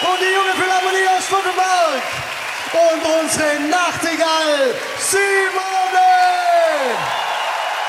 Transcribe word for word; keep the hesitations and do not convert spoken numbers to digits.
und die junge Philharmonie aus Stuttgart und unsere Nachtigall, sie